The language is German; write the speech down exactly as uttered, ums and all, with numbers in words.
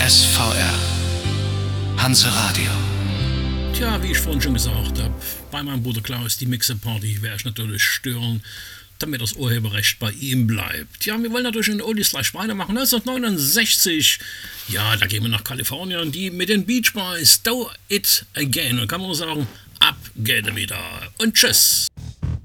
S V R, Hanse Radio. Tja, wie ich vorhin schon gesagt habe, bei meinem Bruder Klaus, die Mixer-Party, werde ich natürlich stören, damit das Urheberrecht bei ihm bleibt. Ja, wir wollen natürlich in Oldies gleich weitermachen. neunzehnhundertneunundsechzig, ja, da gehen wir nach Kalifornien, die mit den Beach Boys, Do It Again. Und kann man nur sagen, ab geht er wieder. Und tschüss.